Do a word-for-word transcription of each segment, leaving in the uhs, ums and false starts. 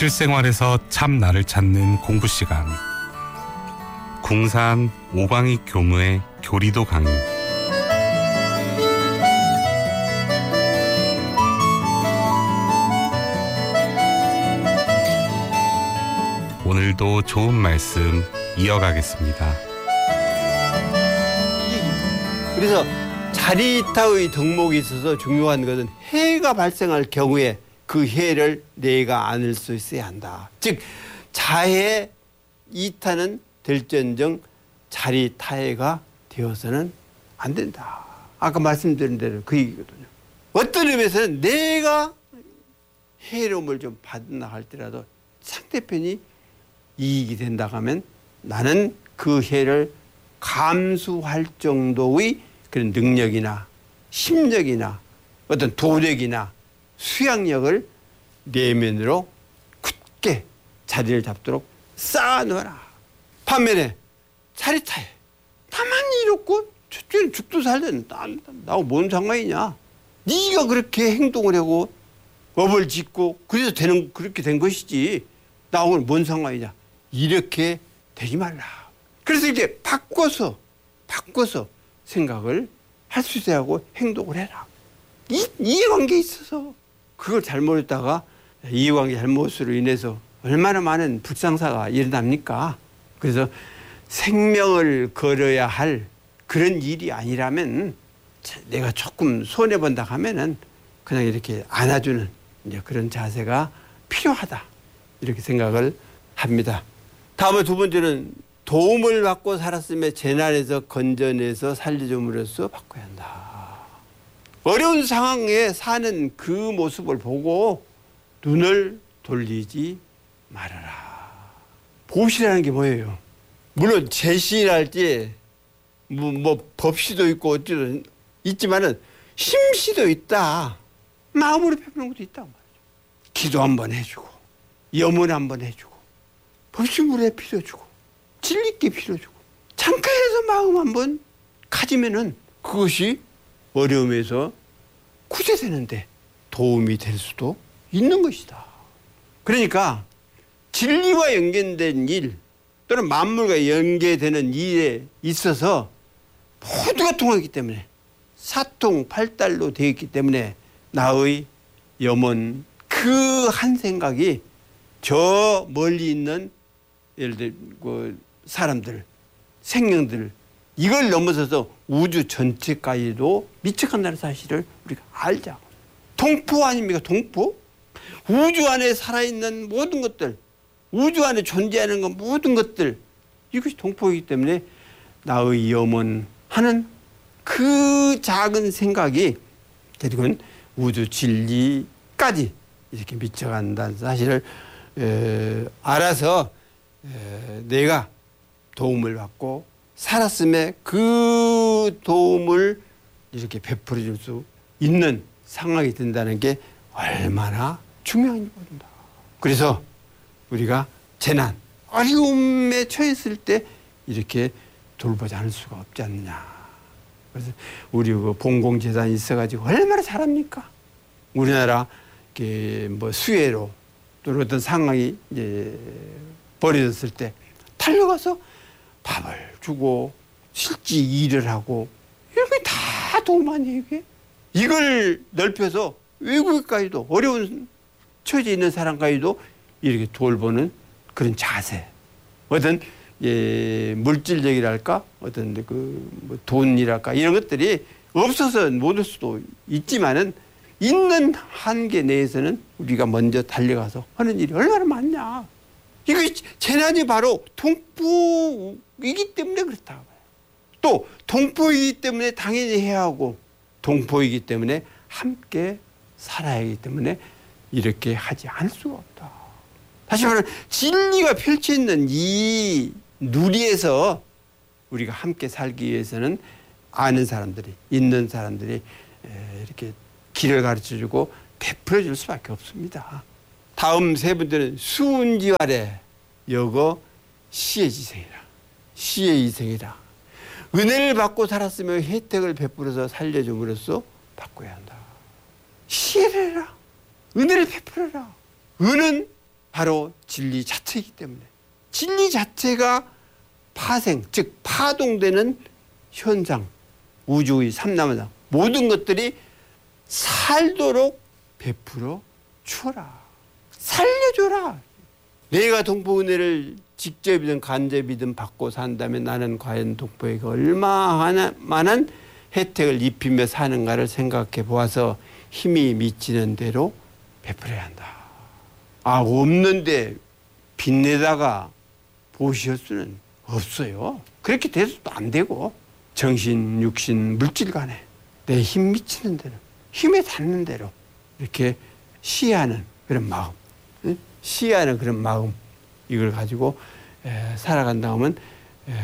실생활에서 참 나를 찾는 공부 시간. 궁산 오광익 교무의 교리도 강의. 오늘도 좋은 말씀 이어가겠습니다. 그래서 자리타의 덕목이 있어서 중요한 것은 해가 발생할 경우에 그 해를 내가 안을 수 있어야 한다. 즉 자해 이타는 될전정 자리타해가 되어서는 안 된다. 아까 말씀드린 대로 그 얘기거든요. 어떤 의미에서는 내가 해로움을 좀 받나 할지라도 상대편이 이익이 된다 하면 나는 그 해를 감수할 정도의 그런 능력이나 심력이나 어떤 도력이나 수양력을 내면으로 굳게 자리를 잡도록 쌓아놓아라. 반면에 자리타해. 나만 이렇고 저쪽은 죽도 살든 나하고 뭔 상관이냐. 네가 그렇게 행동을 하고 업을 짓고 그래서 되는 그렇게 된 것이지 나하고는 뭔 상관이냐. 이렇게 되지 말라. 그래서 이제 바꿔서 바꿔서 생각을 할 수 있어야 하고 행동을 해라. 이, 이해관계에 있어서 그걸 잘못했다가 이해관계 잘못으로 인해서 얼마나 많은 불상사가 일어납니까? 그래서 생명을 걸어야 할 그런 일이 아니라면 내가 조금 손해본다 하면은 그냥 이렇게 안아주는 이제 그런 자세가 필요하다. 이렇게 생각을 합니다. 다음에 두 번째는 도움을 받고 살았음에 재난에서 건져내서 살려줌으로써 바꿔야 한다. 어려운 상황에 사는 그 모습을 보고 눈을 돌리지 말아라. 보시라는 게 뭐예요? 물론 제시랄지 뭐, 뭐 법시도 있고 어찌든 있지만은 심시도 있다. 마음으로 베푸는 것도 있단 말이죠. 기도 한번 해주고 염원 한번 해주고 법시물에 빌어주고 진리께 빌어주고 잠깐이라도 마음 한번 가지면은 그것이 어려움에서 구제되는데 도움이 될 수도 있는 것이다. 그러니까 진리와 연계된 일 또는 만물과 연계되는 일에 있어서 모두가 통하기 때문에 사통팔달로 되어 있기 때문에 나의 염원 그 한 생각이 저 멀리 있는 예를 들어 그 사람들 생명들 이걸 넘어서서 우주 전체까지도 미쳐간다는 사실을 우리가 알자. 동포 아닙니까? 동포? 우주 안에 살아있는 모든 것들 우주 안에 존재하는 것 모든 것들 이것이 동포이기 때문에 나의 염원하는 그 작은 생각이 결국은 우주 진리까지 이렇게 미쳐간다는 사실을 에, 알아서 에, 내가 도움을 받고 살았음에 그 도움을 이렇게 베풀어 줄 수 있는 상황이 된다는 게 얼마나 중요한지 모른다. 그래서 우리가 재난, 어려움에 처했을 때 이렇게 돌보지 않을 수가 없지 않느냐. 그래서 우리 그 봉공재단이 있어가지고 얼마나 잘합니까? 우리나라 뭐 수해로 또 어떤 상황이 이제 벌어졌을 때 달려가서 밥을 주고 실제 일을 하고 이렇게 다 도움 아니에요 이게? 이걸 넓혀서 외국까지도 어려운 처지에 있는 사람까지도 이렇게 돌보는 그런 자세 어떤 예, 물질력이랄까 어떤 그 뭐 돈이랄까 이런 것들이 없어서 못 올 수도 있지만은 있는 한계 내에서는 우리가 먼저 달려가서 하는 일이 얼마나 많냐. 이거 재난이 바로 동포이기 때문에 그렇다. 또 동포이기 때문에 당연히 해야 하고 동포이기 때문에 함께 살아야 하기 때문에 이렇게 하지 않을 수가 없다. 다시 말하면 진리가 펼쳐있는 이 누리에서 우리가 함께 살기 위해서는 아는 사람들이 있는 사람들이 이렇게 길을 가르쳐주고 베풀어줄 수밖에 없습니다. 다음 세 번째는 수운지 아래 여거 시의 지생이라. 시의 이생이라. 은혜를 받고 살았으며 혜택을 베풀어서 살려줌으로써 바꿔야 한다. 시를 해라. 은혜를 베풀어라. 은은 바로 진리 자체이기 때문에 진리 자체가 파생, 즉 파동되는 현상, 우주의 삼라만상 모든 것들이 살도록 베풀어 주어라. 살려줘라. 내가 동포 은혜를 직접이든 간접이든 받고 산다면 나는 과연 동포에게 얼마만한 혜택을 입히며 사는가를 생각해 보아서 힘이 미치는 대로 베풀어야 한다. 아, 없는데 빚내다가 보실 수는 없어요. 그렇게 돼서도 안 되고 정신, 육신, 물질 간에 내 힘 미치는 대로 힘에 닿는 대로 이렇게 시하는 그런 마음, 시하는 그런 마음 이걸 가지고 에, 살아간다면 에,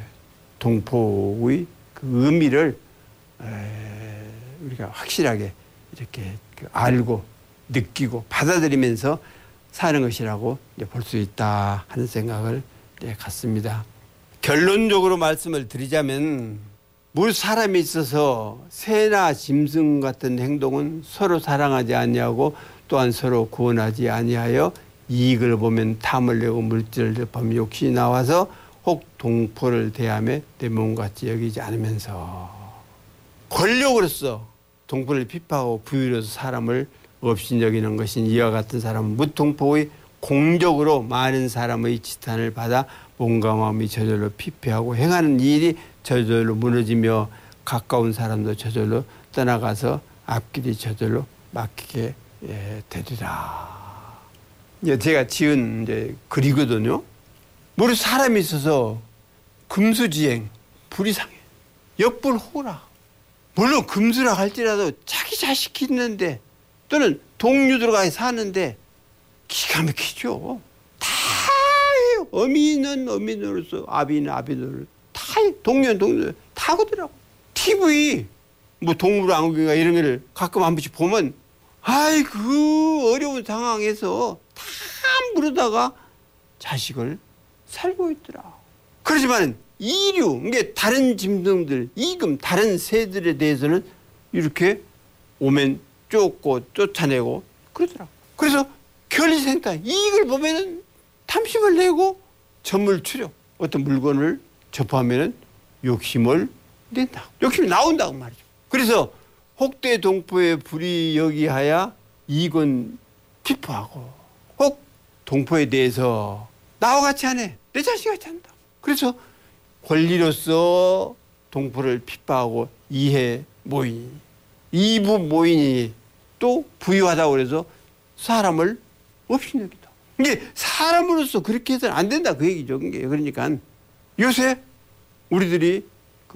동포의 그 의미를 에, 우리가 확실하게 이렇게 알고 느끼고 받아들이면서 사는 것이라고 볼 수 있다 하는 생각을 갖습니다. 결론적으로 말씀을 드리자면 물 사람이 있어서 새나 짐승 같은 행동은 서로 사랑하지 아니하고 또한 서로 구원하지 아니하여 이익을 보면 탐을 내고 물질을 보면 욕심이 나와서 혹 동포를 대하며 내 몸같이 여기지 않으면서 권력으로서 동포를 핍하고 부유로서 사람을 없이 여기는 것인 이와 같은 사람은 무통포의 공적으로 많은 사람의 지탄을 받아 몸과 마음이 저절로 피폐하고 행하는 일이 저절로 무너지며 가까운 사람도 저절로 떠나가서 앞길이 저절로 막히게 되리라. 제가 지은 이제 글이거든요. 모두 사람이 있어서 금수지행, 불이상해, 역불호라. 물론 금수라 할지라도 자기 자식이 있는데 또는 동료들과 사는데 기가 막히죠. 다 해요. 어미는 어미노로서 아비는 아비노로 다 해요. 동료는 동료 다 하더라고. 티비 뭐 동물왕국인가 이런 거를 가끔 한 번씩 보면 아이 그 어려운 상황에서 다 물어다가 자식을 살고 있더라. 그렇지만 이류, 이게 다른 짐승들, 이금 다른 새들에 대해서는 이렇게 오면 쫓고 쫓아내고 그러더라고. 그래서 결의생탄, 이익을 보면은 탐심을 내고 전물추력, 어떤 물건을 접하면은 욕심을 낸다. 욕심이 나온다고 말이죠. 그래서 혹대 동포의 불이 여기하여 이익은 피포하고 혹 동포에 대해서 나와 같이 하네. 내 자식 같이 한다. 그래서 권리로서 동포를 핍박하고 이해 모이니 이부 모이니 또 부유하다고 그래서 사람을 없이 여기다. 이게 사람으로서 그렇게 해서는 안 된다 그 얘기죠. 그러니까 요새 우리들이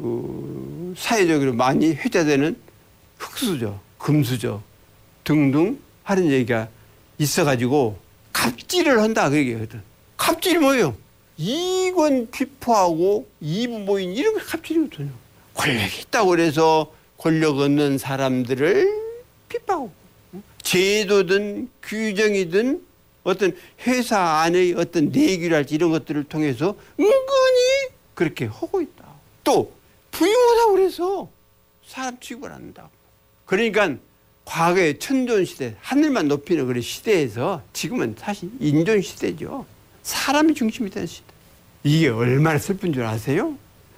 그 사회적으로 많이 회자되는 흙수저, 금수저 등등 하는 얘기가 있어가지고 갑질을 한다 그 얘기거든. 갑질이 뭐예요? 이권 피포하고 이부 모인 이런 게 갑질이거든요. 권력이 있다고 그래서 권력 얻는 사람들을 핍박하고 제도든 규정이든 어떤 회사 안의 어떤 내규랄지 이런 것들을 통해서 은근히 그렇게 하고 있다. 또 부유하다고 그래서 사람 취급을 한다. 그러니까 과거의 천존 시대, 하늘만 높이는 그런 시대에서 지금은 사실 인존 시대죠. 사람이 중심이 된 시대. 이게 얼마나 슬픈 줄 아세요?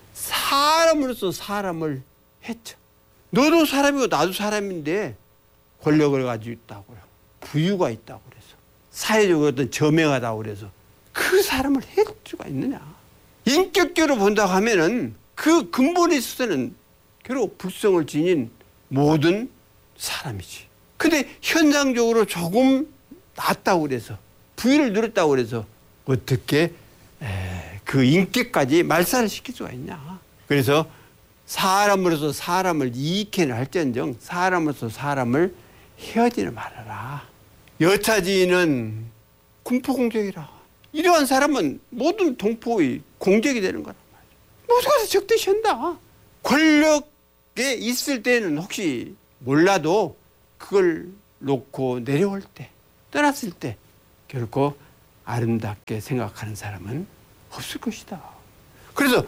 사람으로서 사람을 해쳐. 너도 사람이고 나도 사람인데 권력을 가지고 있다고요. 부유가 있다고 그래서. 사회적으로 어떤 저명하다고 그래서 그 사람을 해칠 수가 있느냐. 인격적으로 본다고 하면은 그 근본에 있어서는 결국 불성을 지닌 모든 사람이지. 근데 현상적으로 조금 낫다고 그래서 부유를 누렸다고 그래서 어떻게 그 인격까지 말살을 시킬 수가 있냐. 그래서 사람으로서 사람을 이익해는 할지언정 사람으로서 사람을 헤어지는 말아라. 여차지인은 군포공적이라. 이러한 사람은 모든 동포의 공적이 되는 거란 말이야. 모두 가서 적대시한다. 권력에 있을 때는 혹시 몰라도 그걸 놓고 내려올 때, 떠났을 때 결코 아름답게 생각하는 사람은 없을 것이다. 그래서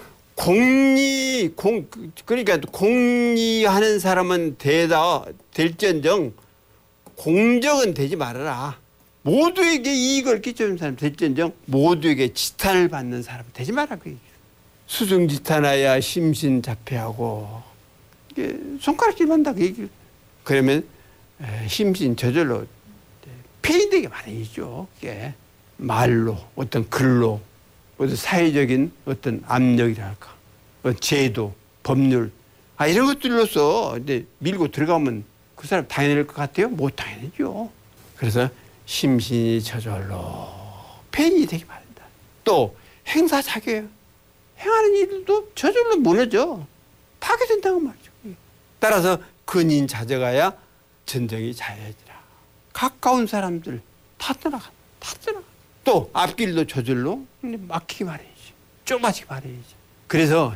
공리, 공, 그러니까 공리하는 사람은 되다, 될지언정 공적은 되지 말아라. 모두에게 이익을 끼쳐주는 사람 될지언정 모두에게 지탄을 받는 사람 되지 마라. 그 얘기예요. 수중지탄하야 심신자폐하고 이게 손가락질 한다 그 얘기예요. 그러면 심신 저절로 폐인되게 마련이죠. 이게 말로 어떤 글로 어떤 사회적인 어떤 압력이랄까 어떤 제도 법률 아 이런 것들로서 이제 밀고 들어가면 그 사람 당해낼 것 같아요? 못 당해내죠. 그래서 심신이 저절로 폐인이 되게 마련이다. 또 행사자격 행하는 일도 저절로 무너져 파괴된다고 말이죠. 따라서 근인 자저가야 전쟁이 자야지라. 가까운 사람들 다 떠나가 다 떠나가. 또 앞길도 저절로 막히기 마련이지. 좁아지기 마련이지. 그래서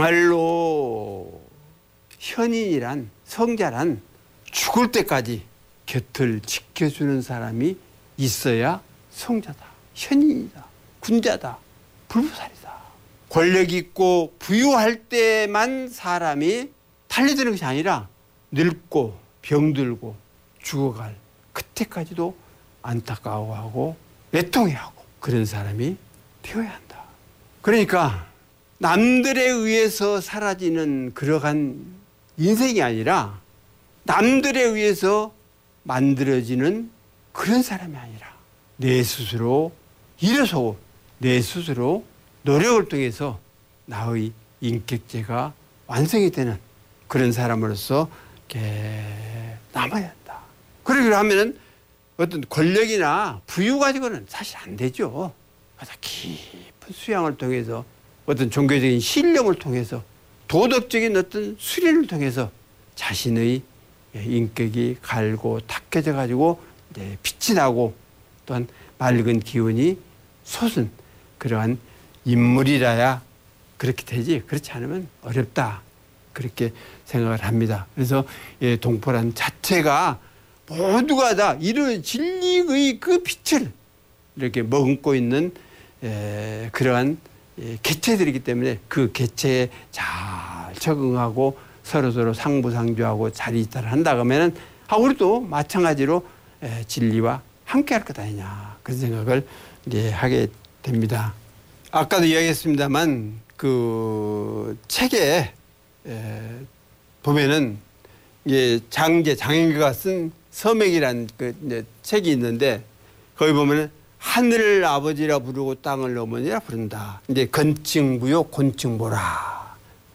정말로 현인이란 성자란 죽을 때까지 곁을 지켜주는 사람이 있어야 성자다. 현인이다. 군자다. 불보살이다. 권력 있고 부유할 때만 사람이 달려드는 것이 아니라 늙고 병들고 죽어갈 그때까지도 안타까워하고 애통해하고 그런 사람이 되어야 한다. 그러니까 남들에 의해서 사라지는 그러한 인생이 아니라 남들에 의해서 만들어지는 그런 사람이 아니라 내 스스로 일어서고 내 스스로 노력을 통해서 나의 인격체가 완성이 되는 그런 사람으로서 이렇게 남아야 한다. 그러기로 하면은 어떤 권력이나 부유 가지고는 사실 안 되죠. 아주 깊은 수양을 통해서 어떤 종교적인 신념을 통해서 도덕적인 어떤 수련을 통해서 자신의 인격이 갈고 탁해져 가지고 이제 빛이 나고 또한 맑은 기운이 솟은 그러한 인물이라야 그렇게 되지 그렇지 않으면 어렵다 그렇게 생각을 합니다. 그래서 동포란 자체가 모두가 다 이런 진리의 그 빛을 이렇게 머금고 있는 그러한 개체들이기 때문에 그 개체에 잘 적응하고 서로서로 상부상조하고 자리이탈을 한다 그러면은 아 우리도 마찬가지로 진리와 함께할 것 아니냐 그런 생각을 이제 하게 됩니다. 아까도 이야기했습니다만 그 책에 보면은 이게 장제 장인가가 쓴 서맥이라는 그 이제 책이 있는데 거기 보면은 하늘을 아버지라 부르고 땅을 어머니라 부른다. 이제 건칭부요 곤칭보라.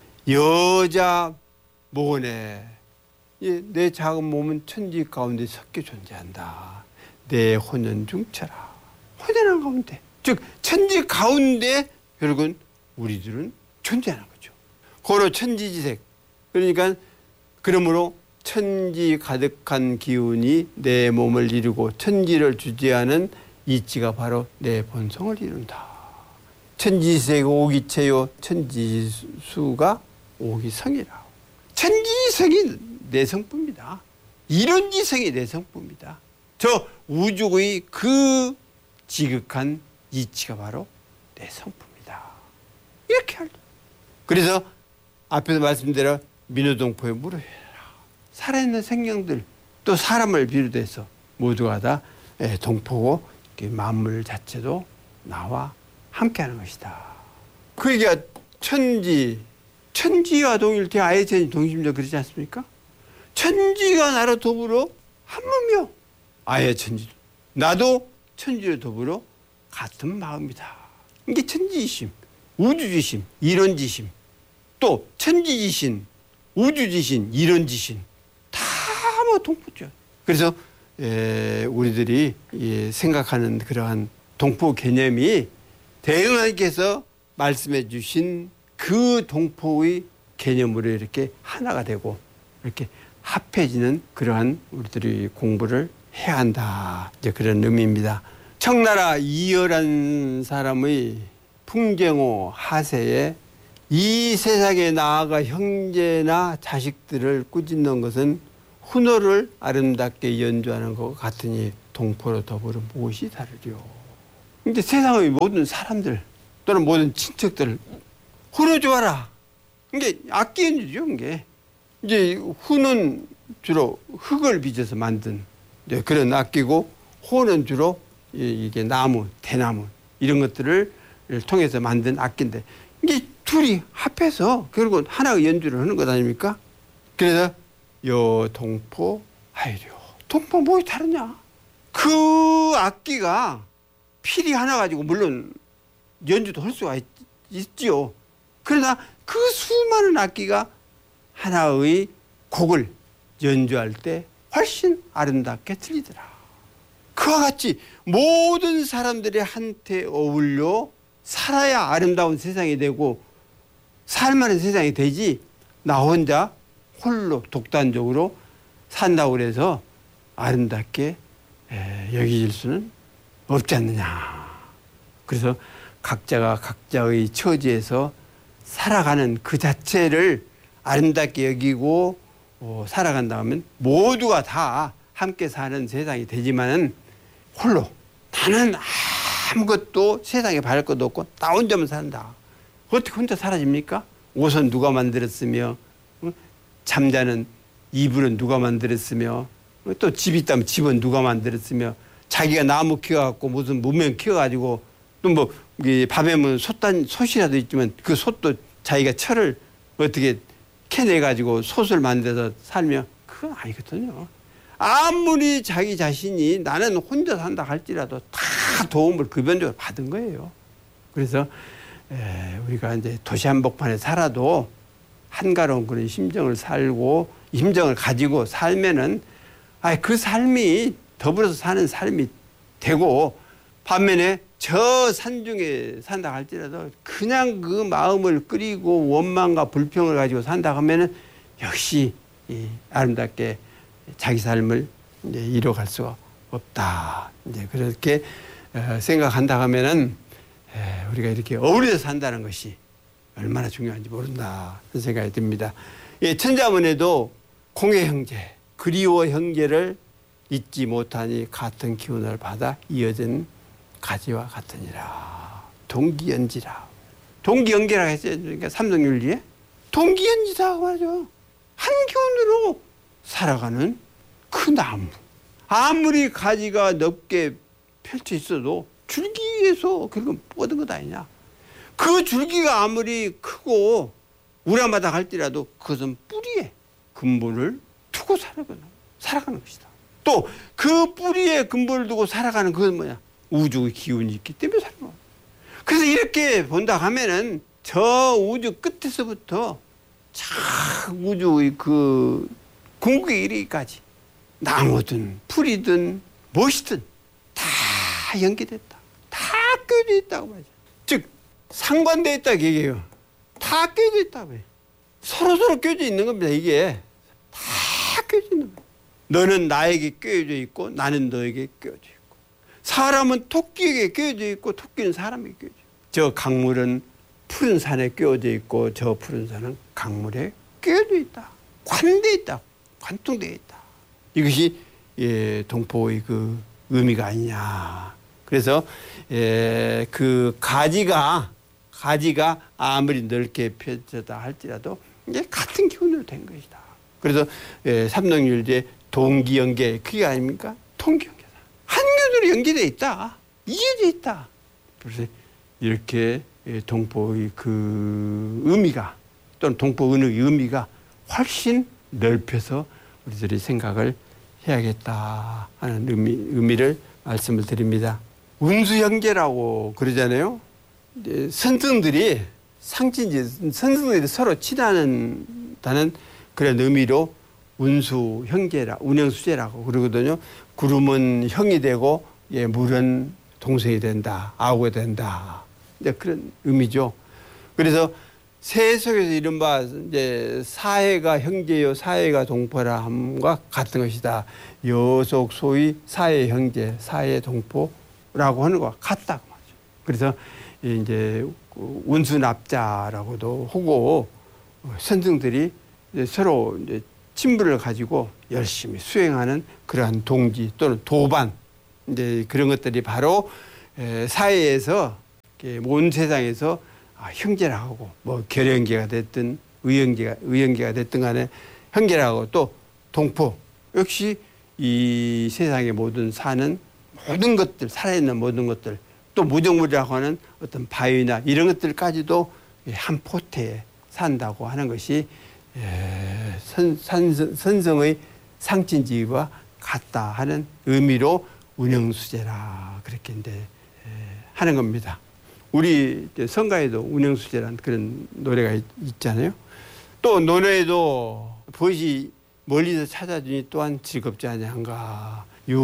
여자 모건에 내 작은 몸은 천지 가운데 섞여 존재한다. 내 혼연 중처라. 혼연한 가운데. 즉 천지 가운데 결국은 우리들은 존재하는 거죠. 고로 천지지색. 그러니까 그러므로 천지 가득한 기운이 내 몸을 이루고 천지를 주재하는 이치가 바로 내 본성을 이룬다. 천지지색 오기체요 천지수가 오기성이라. 천지성이 내 성품이다. 이론지성이 내 성품이다. 저 우주의 그 지극한 이치가 바로 내 성품이다. 이렇게 할. 그래서 앞에서 말씀드린 민호동포에 무릎 해라. 살아있는 생명들 또 사람을 비롯해서 모두가 다 동포고 만물 자체도 나와 함께하는 것이다. 그 얘기가 천지 천지와 동일태 아예 천지 동심적 그러지 않습니까? 천지가 나로 더불어 한 몸이요. 아예 천지도 나도 천지로 더불어 같은 마음이다. 이게 천지지심, 우주지심, 이론지심, 또 천지지신, 우주지신, 이론지신 다 뭐 동포죠. 그래서 에, 우리들이 예, 생각하는 그러한 동포 개념이 대흥하께서 말씀해 주신 그 동포의 개념으로 이렇게 하나가 되고 이렇게 합해지는 그러한 우리들이 공부를 해야 한다. 이제 그런 의미입니다. 청나라 이열한 사람의 풍경호 하세에 이 세상에 나아가 형제나 자식들을 꾸짖는 것은 훈어를 아름답게 연주하는 것 같으니 동포로 더불어 무엇이 다르리요. 근데 세상의 모든 사람들 또는 모든 친척들을 훈어 좋아라. 이게 악기 연주죠. 이게 이제 훈은 주로 흙을 빚어서 만든 그런 악기고 호는 주로 이게 나무, 대나무 이런 것들을 통해서 만든 악기인데 이게 둘이 합해서 결국 하나의 연주를 하는 것 아닙니까? 그래서 여 동포 하이려. 동포 뭐이 다르냐? 그 악기가 필이 하나 가지고 물론 연주도 할 수가 있, 있지요. 그러나 그 수많은 악기가 하나의 곡을 연주할 때 훨씬 아름답게 들리더라. 그와 같이 모든 사람들이 한테 어울려 살아야 아름다운 세상이 되고 살만한 세상이 되지 나 혼자 홀로 독단적으로 산다고 그래서 아름답게 여겨질 수는 없지 않느냐. 그래서 각자가 각자의 처지에서 살아가는 그 자체를 아름답게 여기고 살아간다면 모두가 다 함께 사는 세상이 되지만은 홀로 나는 아무것도 세상에 바랄 것도 없고 나 혼자만 산다. 어떻게 혼자 사라집니까? 옷은 누가 만들었으며 잠자는 이불은 누가 만들었으며 또 집 있다면 집은 누가 만들었으며 자기가 나무 키워갖고 무슨 문명 키워가지고 또 뭐 밤에면 솥단 솥이라도 있지만 그 솥도 자기가 철을 어떻게 캐내가지고 솥을 만들어서 살며 그건 아니거든요. 아무리 자기 자신이 나는 혼자 산다 할지라도 다 도움을 급연적으로 받은 거예요. 그래서 에, 우리가 이제 도시 한복판에 살아도 한가로운 그런 심정을 살고 심정을 가지고 살면은 아, 그 삶이 더불어서 사는 삶이 되고 반면에 저 산중에 산다 할지라도 그냥 그 마음을 끓이고 원망과 불평을 가지고 산다 하면은 역시 이 아름답게 자기 삶을 이제 이뤄갈 수가 없다. 이제 그렇게 생각한다 하면은 우리가 이렇게 어울려서 산다는 것이 얼마나 중요한지 모른다 그런 생각이 듭니다. 예, 천자문에도 공의 형제, 그리워 형제를 잊지 못하니 같은 기운을 받아 이어진 가지와 같으니라. 동기연지라. 동기연계라고 했어요. 그러니까 삼성윤리에 동기연지라고 하죠. 한 기운으로 살아가는 그 나무. 아무리 가지가 넓게 펼쳐 있어도 줄기에서 결국 뻗은 것 아니냐. 그 줄기가 아무리 크고 우람하다 할지라도 그것은 뿌리에 근본을 두고 살아가는, 살아가는 것이다. 또 그 뿌리에 근본을 두고 살아가는 그건 뭐냐. 우주의 기운이 있기 때문에 살아가는 거야. 그래서 이렇게 본다 하면은 저 우주 끝에서부터 쫙 우주의 그 궁극에 이르기까지 나무든 풀이든 무엇이든 다 연계됐다. 다 껴져 있다고 말이죠. 즉 상관되어 있다고 얘기해요. 다 껴져 있다고 해요. 서로서로 껴져 있는 겁니다. 이게 다 껴져 있는 거예요. 너는 나에게 껴져 있고 나는 너에게 껴져 있고 사람은 토끼에게 껴져 있고 토끼는 사람에게 껴져 있고 저 강물은 푸른 산에 껴져 있고 저 푸른 산은 강물에 껴져 있다. 관되어 있다. 관통되어 있다. 이것이 예, 동포의 그 의미가 아니냐. 그래서 예, 그 가지가 가지가 아무리 넓게 펴졌다 할지라도 이제 같은 기운으로 된 것이다. 그래서 예, 삼성윤리의 동기연계 그게 아닙니까? 동기연계다. 한 기운으로 연계되어 있다. 이어져 있다. 그래서 이렇게 예, 동포의 그 의미가 또는 동포의 의미가 훨씬 넓혀서 우리들이 생각을 해야겠다 하는 의미, 의미를 말씀을 드립니다. 운수연계라고 그러잖아요. 이제 선생들이 상친지 선생들이 서로 친하다는 그런 의미로 운수형제라 운영수제라고 그러거든요. 구름은 형이 되고 예, 물은 동생이 된다, 아우가 된다. 이제 그런 의미죠. 그래서 새 속에서 이른바 이제 사해가 형제요, 사해가 동포라 함과 같은 것이다. 여속 소위 사해 형제, 사해 동포라고 하는 것과 같다고 하죠. 그래서 이제 운수납자라고도 하고 선생들이 이제 서로 이제 친분을 가지고 열심히 수행하는 그러한 동기 또는 도반 이제 그런 것들이 바로 사회에서 온 세상에서 형제라고 뭐 결형계가 됐든 의형계가 의형계가 됐든 간에 형제라고 또 동포 역시 이 세상의 모든 사는 모든 것들, 살아있는 모든 것들, 또 무정물이라고 하는 어떤 바위나 이런 것들까지도 한 포태에 산다고 하는 것이 선, 선, 선성의 상친지와 같다 하는 의미로 운영수제라 그렇게 이제 하는 겁니다. 우리 성가에도 운영수제라는 그런 노래가 있, 있잖아요. 또 논어에도 벗이 멀리서 찾아주니 또한 즐겁지 아니한가.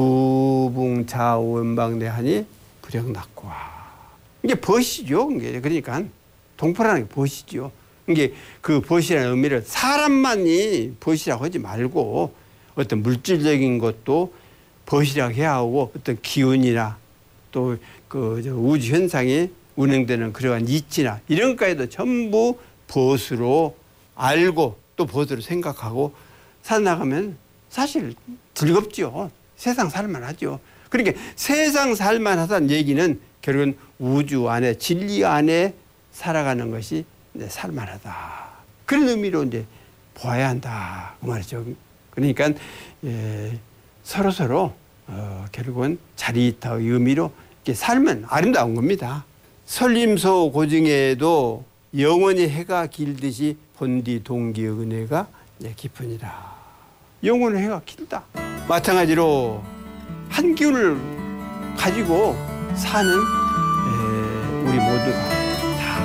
유붕자원방내하니 불영낙과. 이게 벗이죠. 그러니까 동포라는 게 벗이죠. 이게 그 벗이라는 의미를 사람만이 벗이라고 하지 말고 어떤 물질적인 것도 벗이라고 해야 하고 어떤 기운이나 또 그 우주 현상이 운행되는 그러한 이치나 이런 것까지도 전부 벗으로 알고 또 벗으로 생각하고 살아나가면 사실 즐겁죠. 세상 살만하죠. 그러니까 세상 살만하다는 얘기는 결국은 우주 안에 진리 안에 살아가는 것이 살만하다. 그런 의미로 이제 보아야 한다. 그 말이죠. 그러니까 예, 서로 서로 어, 결국은 자리타의 의미로 이렇게 살면 아름다운 겁니다. 설림소 고증에도 영원히 해가 길듯이 본디 동기의 은혜가 깊으니라. 영원히 해가 길다. 마찬가지로 한 기운을 가지고 사는 에, 우리 모두가